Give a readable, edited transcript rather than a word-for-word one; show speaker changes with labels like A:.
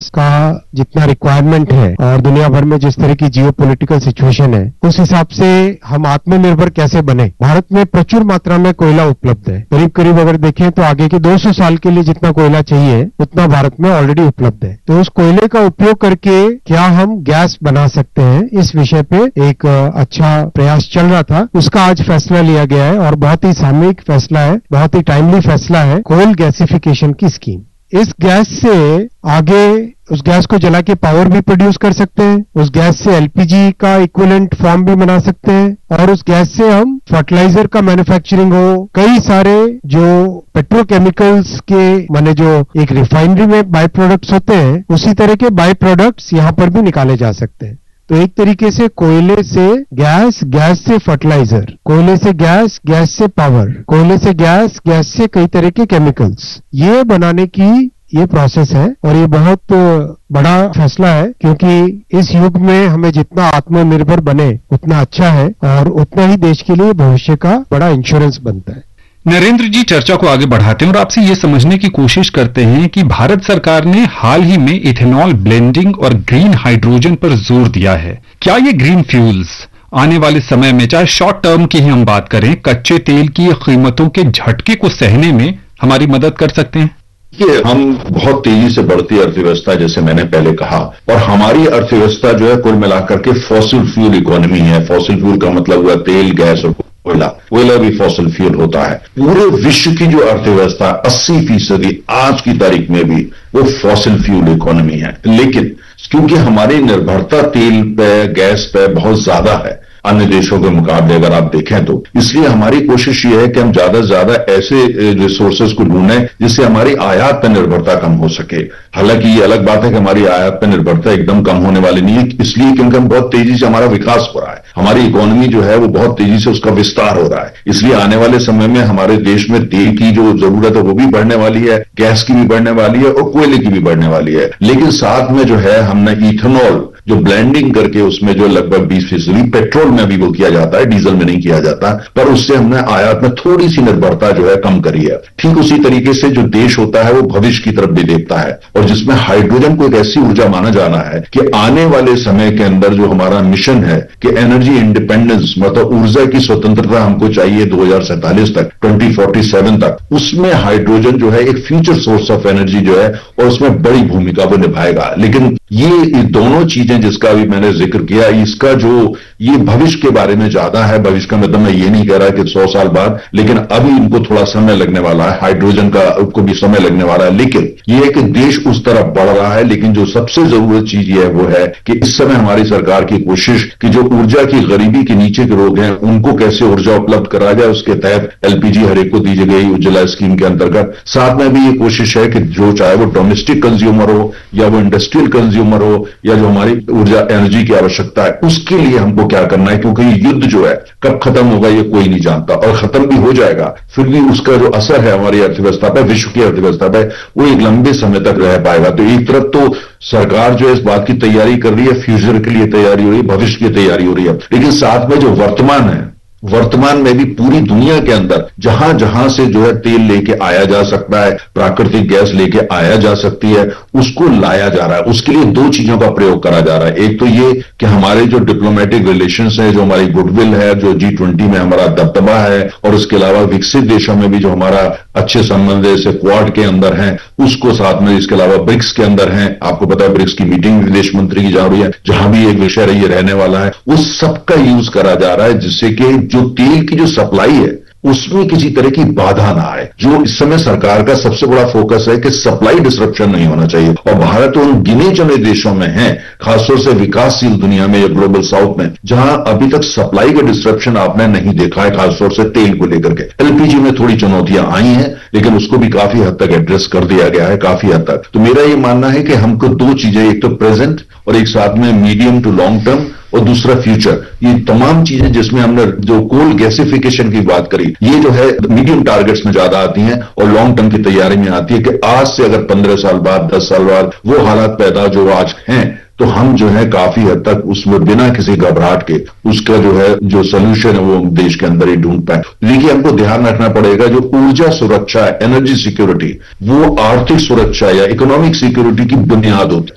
A: का जितना रिक्वायरमेंट है और दुनिया भर में जिस तरह की जियोपॉलिटिकल सिचुएशन है, उस हिसाब से हम आत्मनिर्भर कैसे बने। भारत में प्रचुर मात्रा में कोयला उपलब्ध है। करीब करीब अगर देखें तो आगे के 200 साल के लिए जितना कोयला चाहिए उतना भारत में ऑलरेडी उपलब्ध है। तो उस कोयले का उपयोग करके क्या हम गैस बना सकते हैं, इस विषय पे एक अच्छा प्रयास चल रहा था। उसका आज फैसला लिया गया है और बहुत ही सामूहिक फैसला है, बहुत ही टाइमली फैसला है, कोल गैसिफिकेशन की स्कीम। इस गैस से आगे उस गैस को जला के पावर भी प्रोड्यूस कर सकते हैं, उस गैस से एलपीजी का इक्विवेलेंट फॉर्म भी बना सकते हैं और उस गैस से हम फर्टिलाइजर का मैन्युफैक्चरिंग हो, कई सारे जो पेट्रोकेमिकल्स के माने जो एक रिफाइनरी में बाय प्रोडक्ट्स होते हैं, उसी तरह के बाय प्रोडक्ट्स यहां पर भी निकाले जा सकते हैं। तो एक तरीके से कोयले से गैस, गैस से फर्टिलाइजर, कोयले से गैस, गैस से पावर, कोयले से गैस, गैस से कई तरह के केमिकल्स, ये बनाने की ये प्रोसेस है और ये बहुत बड़ा फैसला है, क्योंकि इस युग में हमें जितना आत्मनिर्भर बने उतना अच्छा है और उतना ही देश के लिए भविष्य का बड़ा इंश्योरेंस बनता है।
B: नरेंद्र जी, चर्चा को आगे बढ़ाते हैं और आपसे ये समझने की कोशिश करते हैं कि भारत सरकार ने हाल ही में इथेनॉल ब्लेंडिंग और ग्रीन हाइड्रोजन पर जोर दिया है। क्या ये ग्रीन फ्यूल्स आने वाले समय में, चाहे शॉर्ट टर्म की ही हम बात करें, कच्चे तेल की कीमतों के झटके को सहने में हमारी मदद कर सकते हैं?
C: ये हम बहुत तेजी से बढ़ती अर्थव्यवस्था, जैसे मैंने पहले कहा, और हमारी अर्थव्यवस्था जो है कुल मिलाकर के फॉसिल फ्यूल इकोनॉमी है। फॉसिल फ्यूल का मतलब हुआ तेल, गैस और कोयला। कोयला भी फॉसिल फ्यूल होता है। पूरे विश्व की जो अर्थव्यवस्था 80% आज की तारीख में भी वो फॉसिल फ्यूल इकोनॉमी है। लेकिन क्योंकि हमारी निर्भरता तेल पे, गैस पे बहुत ज्यादा है अन्य देशों के मुकाबले अगर आप देखें तो, इसलिए हमारी कोशिश ये है कि हम ज्यादा से ज्यादा ऐसे रिसोर्सेज को ढूंढें जिससे हमारी आयात पर निर्भरता कम हो सके। हालांकि ये अलग बात है कि हमारी आयात पर निर्भरता एकदम कम होने वाली नहीं है, इसलिए क्योंकि हम बहुत तेजी से हमारा विकास हो रहा है, हमारी इकोनॉमी जो है वो बहुत तेजी से उसका विस्तार हो रहा है। इसलिए आने वाले समय में हमारे देश में तेल की जो जरूरत है वो भी बढ़ने वाली है, गैस की भी बढ़ने वाली है और कोयले की भी बढ़ने वाली है। लेकिन साथ में जो है हमने इथेनॉल जो ब्लेंडिंग करके उसमें जो लगभग 20% पेट्रोल में भी वो किया जाता है, डीजल में नहीं किया जाता, पर उससे हमने आयात में थोड़ी सी निर्भरता जो है कम करी है। ठीक उसी तरीके से जो देश होता है वो भविष्य की तरफ भी देखता है और जिसमें हाइड्रोजन को एक ऐसी ऊर्जा माना जाना है कि आने वाले समय के अंदर जो हमारा मिशन है कि एनर्जी इंडिपेंडेंस, मतलब ऊर्जा की स्वतंत्रता हमको चाहिए 2047 तक, 2047 तक, उसमें हाइड्रोजन जो है एक फ्यूचर सोर्स ऑफ एनर्जी जो है और उसमें बड़ी भूमिका वो निभाएगा। लेकिन ये दोनों चीजें जिसका अभी मैंने जिक्र किया, इसका जो ये भविष्य के बारे में ज्यादा है। भविष्य का मतलब मैं ये नहीं कह रहा कि 100 साल बाद, लेकिन अभी इनको थोड़ा समय लगने वाला है, हाइड्रोजन का को भी समय लगने वाला है। लेकिन ये है कि देश उस तरफ बढ़ रहा है। लेकिन जो सबसे जरूरत चीज ये है वो है कि इस समय हमारी सरकार की कोशिश कि जो ऊर्जा की गरीबी के नीचे के लोग हैं उनको कैसे ऊर्जा उपलब्ध करा जाए, उसके तहत एलपीजी हर एक को दी गई उज्ज्वला स्कीम के अंतर्गत। साथ में भी ये कोशिश है कि जो चाहे वो डोमेस्टिक कंज्यूमर हो या वो इंडस्ट्रियल कंज्यूमर हो या जो हमारी ऊर्जा एनर्जी की आवश्यकता है, उसके लिए हमको क्या करना है, क्योंकि ये युद्ध जो है कब खत्म होगा ये कोई नहीं जानता और खत्म भी हो जाएगा, फिर भी उसका जो असर है हमारी अर्थव्यवस्था पर, विश्व की अर्थव्यवस्था पर, वो एक लंबे समय तक रह पाएगा। तो एक तरफ तो सरकार जो है इस बात की तैयारी कर रही है, फ्यूचर के लिए तैयारी हो रही है, भविष्य की तैयारी हो रही है, लेकिन साथ में जो वर्तमान है, वर्तमान में भी पूरी दुनिया के अंदर जहां जहां से जो है तेल लेके आया जा सकता है, प्राकृतिक गैस लेके आया जा सकती है, उसको लाया जा रहा है। उसके लिए दो चीजों का प्रयोग करा जा रहा है। एक तो ये कि हमारे जो डिप्लोमेटिक रिलेशंस है, जो हमारी गुडविल है, जो G20 में हमारा दबदबा है, और उसके अलावा विकसित देशों में भी जो हमारा अच्छे संबंध है, जैसे क्वाड के अंदर हैं, उसको साथ में, इसके अलावा ब्रिक्स के अंदर हैं। आपको पता है ब्रिक्स की मीटिंग विदेश मंत्री की जा रही है, जहां भी एक विषय ये रहने वाला है, उस सबका यूज करा जा रहा है जिससे कि जो तेल की जो सप्लाई है उसमें किसी तरह की बाधा ना आए। जो इस समय सरकार का सबसे बड़ा फोकस है कि सप्लाई डिसरप्शन नहीं होना चाहिए, और भारत उन गिने चुने देशों में है, खासतौर से विकासशील दुनिया में या ग्लोबल साउथ में, जहां अभी तक सप्लाई का डिसरप्शन आपने नहीं देखा है, खासतौर से तेल को लेकर के। एलपीजी में थोड़ी चुनौतियां आई हैं, लेकिन उसको भी काफी हद तक एड्रेस कर दिया गया है, काफी हद तक। तो मेरा ये मानना है कि हमको दो चीजें, एक तो प्रेजेंट और एक साथ में मीडियम टू लॉन्ग टर्म, और दूसरा फ्यूचर, ये तमाम चीजें जिसमें हमने जो कोल गैसिफिकेशन की बात करी, ये जो है मीडियम टारगेट्स में ज्यादा आती हैं और लॉन्ग टर्म की तैयारी में आती है कि आज से अगर 15 साल बाद, 10 साल बाद वो हालात पैदा जो आज हैं, तो हम जो है काफी हद तक उसमें बिना किसी घबराहट के उसका जो है जो सोल्यूशन है वो देश के अंदर ही ढूंढ पाए। देखिए, हमको ध्यान रखना पड़ेगा, जो ऊर्जा सुरक्षा है, एनर्जी सिक्योरिटी, वो आर्थिक सुरक्षा या इकोनॉमिक सिक्योरिटी की बुनियाद होती है।